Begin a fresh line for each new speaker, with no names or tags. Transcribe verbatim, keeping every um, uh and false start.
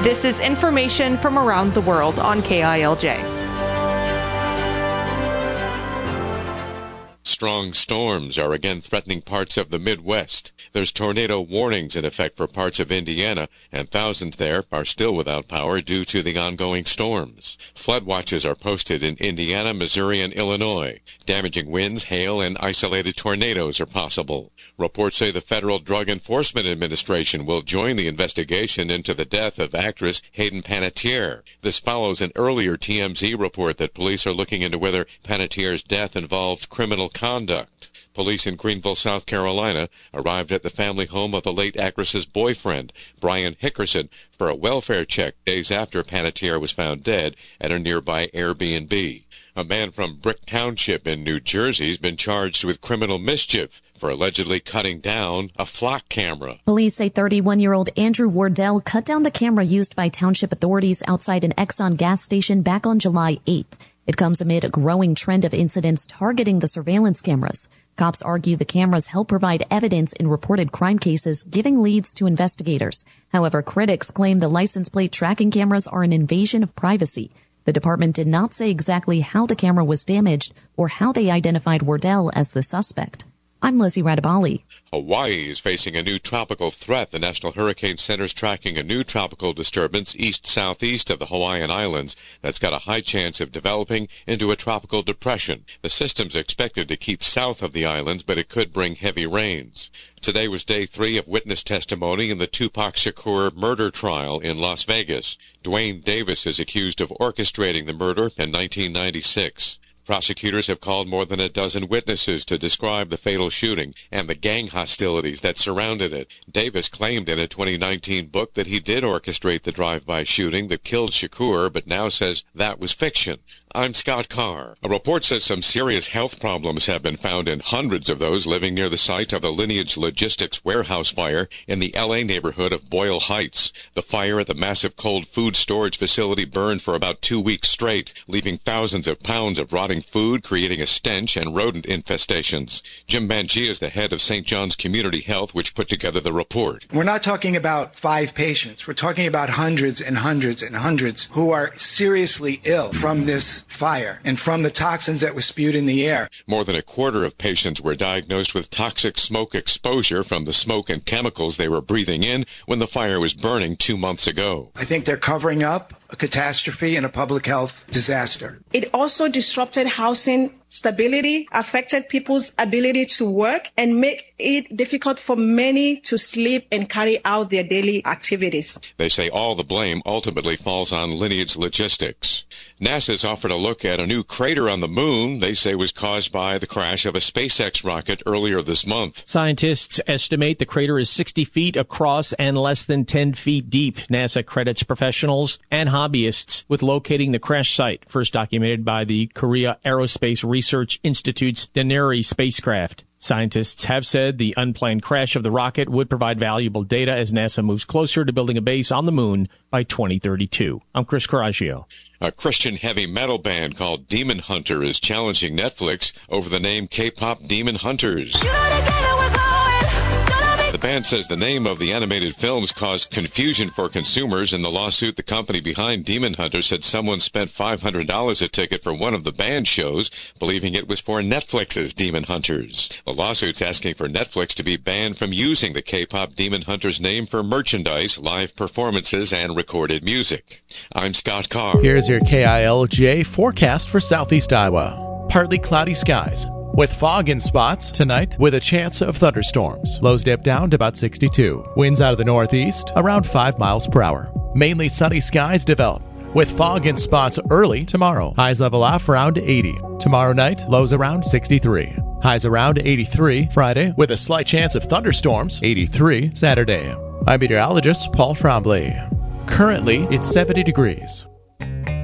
This is information from around the world on K I L J.
Strong storms are again threatening parts of the Midwest. There's tornado warnings in effect for parts of Indiana, and thousands there are still without power due to the ongoing storms. Flood watches are posted in Indiana, Missouri, and Illinois. Damaging winds, hail, and isolated tornadoes are possible. Reports say the Federal Drug Enforcement Administration will join the investigation into the death of actress Hayden Panettiere. This follows an earlier T M Z report that police are looking into whether Panettiere's death involved criminal conduct. Police in Greenville, South Carolina, arrived at the family home of the late actress's boyfriend, Brian Hickerson, for a welfare check days after Panettiere was found dead at a nearby Airbnb. A man from Brick Township in New Jersey has been charged with criminal mischief for allegedly cutting down a flock camera.
Police say thirty-one-year-old Andrew Wardell cut down the camera used by township authorities outside an Exxon gas station back on July eighth. It comes amid a growing trend of incidents targeting the surveillance cameras. Cops argue the cameras help provide evidence in reported crime cases, giving leads to investigators. However, critics claim the license plate tracking cameras are an invasion of privacy. The department did not say exactly how the camera was damaged or how they identified Wardell as the suspect. I'm Lizzie Radabali.
Hawaii is facing a new tropical threat. The National Hurricane Center is tracking a new tropical disturbance east-southeast of the Hawaiian Islands that's got a high chance of developing into a tropical depression. The system's expected to keep south of the islands, but it could bring heavy rains. Today was day three of witness testimony in the Tupac Shakur murder trial in Las Vegas. Dwayne Davis is accused of orchestrating the murder in nineteen ninety-six. Prosecutors have called more than a dozen witnesses to describe the fatal shooting and the gang hostilities that surrounded it. Davis claimed in a twenty nineteen book that he did orchestrate the drive-by shooting that killed Shakur, but now says that was fiction. I'm Scott Carr. A report says some serious health problems have been found in hundreds of those living near the site of the Lineage Logistics warehouse fire in the L A neighborhood of Boyle Heights. The fire at the massive cold food storage facility burned for about two weeks straight, leaving thousands of pounds of rotting food, creating a stench and rodent infestations. Jim Bangia is the head of Saint John's Community Health, which put together the report.
We're not talking about five patients. We're talking about hundreds and hundreds and hundreds who are seriously ill from this fire and from the toxins that were spewed in the air.
More than a quarter of patients were diagnosed with toxic smoke exposure from the smoke and chemicals they were breathing in when the fire was burning two months ago.
I think they're covering up a catastrophe and a public health disaster.
It also disrupted housing stability, affected people's ability to work, and make it difficult for many to sleep and carry out their daily activities.
They say all the blame ultimately falls on Lineage Logistics. NASA's offered a look at a new crater on the moon they say was caused by the crash of a SpaceX rocket earlier this month.
Scientists estimate the crater is sixty feet across and less than ten feet deep. NASA credits professionals and hobbyists with locating the crash site, first documented by the Korea Aerospace Research Institute's Daneri spacecraft. Scientists have said the unplanned crash of the rocket would provide valuable data as NASA moves closer to building a base on the moon by twenty thirty-two. I'm Chris Coraggio.
A Christian heavy metal band called Demon Hunter is challenging Netflix over the name K-pop Demon Hunters. The band says the name of the animated films caused confusion for consumers. In the lawsuit, the company behind Demon Hunter said someone spent five hundred dollars a ticket for one of the band shows, believing it was for Netflix's Demon Hunters. The lawsuit's asking for Netflix to be banned from using the K-pop Demon Hunters name for merchandise, live performances, and recorded music. I'm Scott Carr.
Here's your K I L J forecast for southeast Iowa. Partly cloudy skies, with fog in spots tonight with a chance of thunderstorms. Lows dip down to about sixty-two. Winds out of the northeast around five miles per hour. Mainly sunny skies develop with fog in spots early tomorrow. Highs level off around eighty. Tomorrow night, lows around sixty-three. Highs around eighty-three Friday with a slight chance of thunderstorms. eighty-three Saturday. I'm meteorologist Paul Trombley. Currently, it's seventy degrees.